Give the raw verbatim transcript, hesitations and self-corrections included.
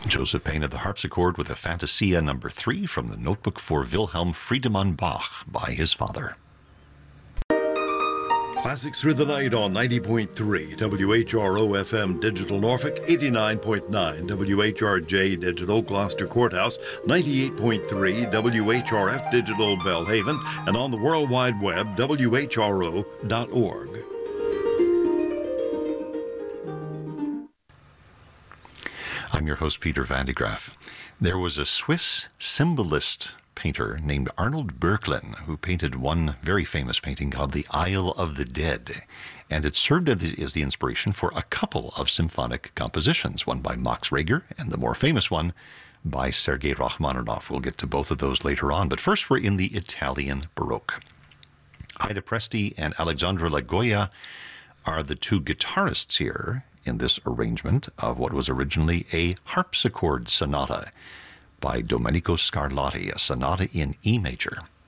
Joseph Pain of the harpsichord with a Fantasia number three from the notebook for Wilhelm Friedemann Bach by his father. Classics Through the Night on ninety point three W H R O F M Digital Norfolk, eighty-nine point nine W H R J Digital Gloucester Courthouse, ninety-eight point three W H R F Digital Belhaven, and on the World Wide Web, W H R O dot org. I'm your host, Peter Van de Graaff. There was a Swiss symbolist painter named Arnold Böcklin who painted one very famous painting called The Isle of the Dead, and it served as the, as the inspiration for a couple of symphonic compositions, one by Max Reger and the more famous one by Sergei Rachmaninoff. We'll get to both of those later on, but first we're in the Italian Baroque. Ida Presti and Alexandra Lagoya are the two guitarists here in this arrangement of what was originally a harpsichord sonata by Domenico Scarlatti, a sonata in E major.